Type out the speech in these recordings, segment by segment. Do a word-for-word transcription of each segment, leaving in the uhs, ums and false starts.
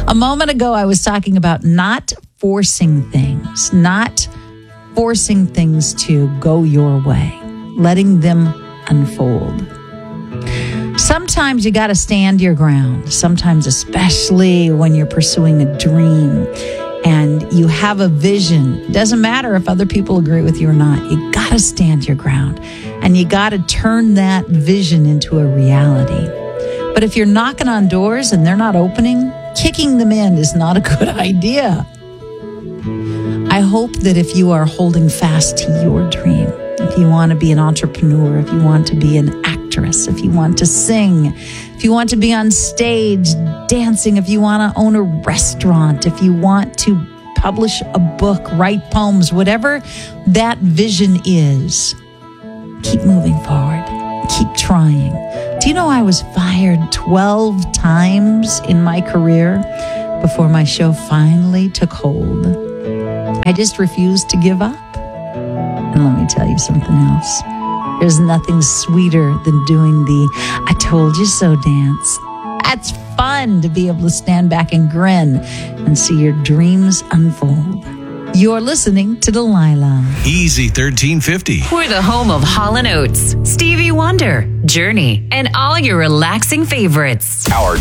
A moment ago, I was talking about not forcing things, not forcing things to go your way, letting them unfold. Sometimes you got to stand your ground, sometimes especially when you're pursuing a dream and you have a vision. It doesn't matter if other people agree with you or not. You got to stand your ground and you got to turn that vision into a reality. But if you're knocking on doors and they're not opening, kicking them in is not a good idea. I hope that if you are holding fast to your dream, if you want to be an entrepreneur, if you want to be an actress, if you want to sing, if you want to be on stage dancing, if you want to own a restaurant, if you want to publish a book, write poems, whatever that vision is, keep moving forward. Keep trying. Do you know I was fired twelve times in my career before my show finally took hold? I just refused to give up. And let me tell you something else. There's nothing sweeter than doing the I told you so dance. That's fun to be able to stand back and grin and see your dreams unfold. You're listening to Delilah. Easy thirteen fifty. We're the home of Hall and Oates, Stevie Wonder, Journey, and all your relaxing favorites. Our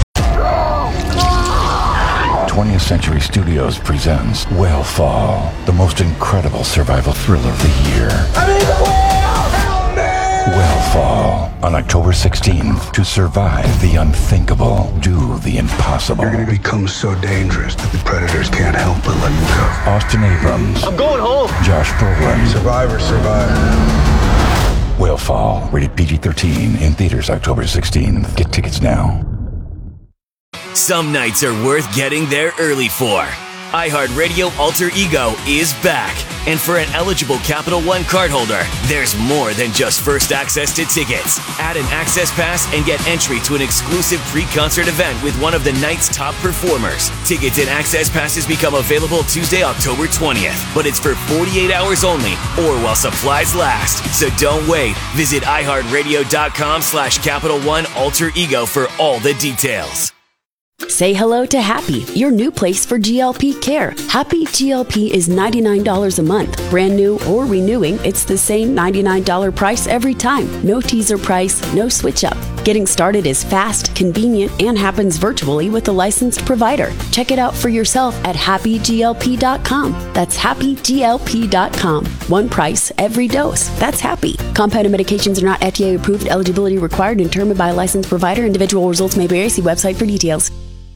twentieth Century Studios presents Whale Fall, the most incredible survival thriller of the year. I mean, the whale! Help me! Whale Fall, on October sixteenth. To survive the unthinkable, do the impossible. You're going to become so dangerous that the predators can't help but let you go. Austin Abrams. I'm going home. Josh Brolin. Survivor, survive. Whale Fall, rated P G thirteen, in theaters October sixteenth. Get tickets now. Some nights are worth getting there early for. iHeartRadio Alter Ego is back. And for an eligible Capital One cardholder, there's more than just first access to tickets. Add an access pass and get entry to an exclusive pre-concert event with one of the night's top performers. Tickets and access passes become available Tuesday, October twentieth. But it's for forty-eight hours only, or while supplies last. So don't wait. Visit iHeartRadio.com slash Capital One Alter Ego for all the details. Say hello to Happy, your new place for G L P care. Happy G L P is ninety-nine dollars a month. Brand new or renewing, it's the same ninety-nine dollars price every time. No teaser price, no switch up. Getting started is fast, convenient, and happens virtually with a licensed provider. Check it out for yourself at happy G L P dot com. That's happy G L P dot com. One price, every dose. That's Happy. Compounded medications are not F D A approved. Eligibility required and determined by a licensed provider. Individual results may vary. See website for details.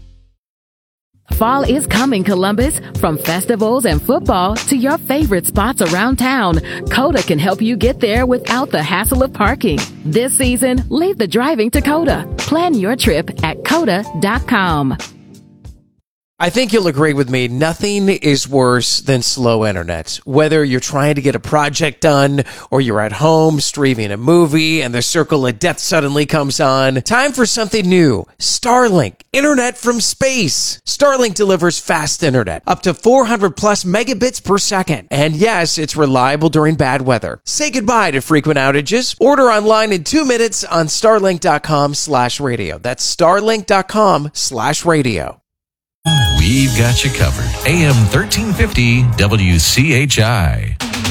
Fall is coming, Columbus. From festivals and football to your favorite spots around town, Coda can help you get there without the hassle of parking. This season, leave the driving to Coda. Plan your trip at coda dot com. I think you'll agree with me, nothing is worse than slow internet. Whether you're trying to get a project done or you're at home streaming a movie and the circle of death suddenly comes on, time for something new. Starlink, internet from space. Starlink delivers fast internet, up to four hundred plus megabits per second. And yes, it's reliable during bad weather. Say goodbye to frequent outages. Order online in two minutes on starlink.com slash radio. That's starlink.com slash radio. We've got you covered. A M thirteen fifty W C H I.